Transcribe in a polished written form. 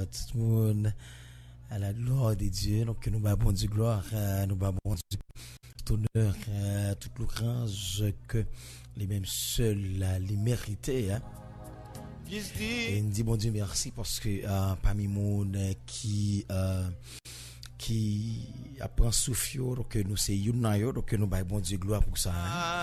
tout le monde à la gloire de Dieu. Donc, nous avons du gloire, nous avons du honneur, toute l'ouvrage que les mêmes seuls les méritaient. Hein. Et nous dit bon Dieu merci parce que parmi monde qui apprend souffle, donc nous c'est une donc nous avons bon Dieu gloire pour ça. Hein.